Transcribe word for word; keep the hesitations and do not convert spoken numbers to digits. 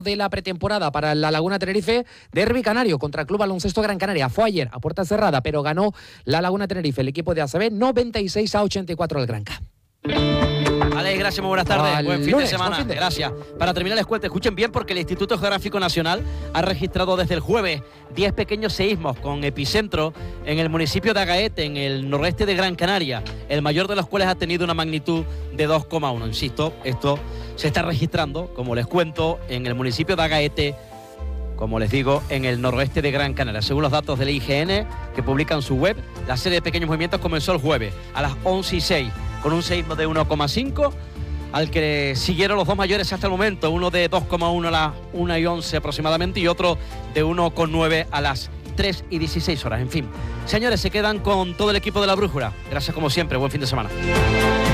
de la pretemporada para la Laguna Tenerife, derbi canario contra el Club Baloncesto Gran Canaria. Fue ayer a puerta cerrada, pero ganó la Laguna Tenerife, el equipo de A C B, noventa y seis a ochenta y cuatro al Granca. Alex, gracias, muy buenas tardes, Al buen fin lunes, de semana, fin de... gracias. Para terminar les cuento, escuchen bien porque el Instituto Geográfico Nacional ha registrado desde el jueves diez pequeños seísmos con epicentro en el municipio de Agaete, en el noroeste de Gran Canaria, el mayor de los cuales ha tenido una magnitud de dos coma uno. Insisto, esto se está registrando, como les cuento, en el municipio de Agaete, como les digo, en el noroeste de Gran Canaria. Según los datos del I G N, que publican su web, la serie de pequeños movimientos comenzó el jueves a las once y seis, con un seísmo de uno coma cinco, al que siguieron los dos mayores hasta el momento, uno de dos coma uno a las una y once aproximadamente y otro de uno coma nueve a las tres y dieciséis horas. En fin, señores, se quedan con todo el equipo de La Brújula. Gracias como siempre, buen fin de semana.